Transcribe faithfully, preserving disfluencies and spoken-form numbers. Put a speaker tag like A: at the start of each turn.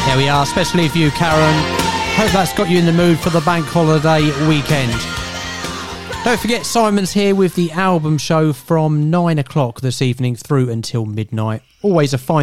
A: There we are, especially for you, Karen. Hope that's got you in the mood for the bank holiday weekend. Don't forget, Simon's here with the album show from nine o'clock this evening through until midnight. Always a fine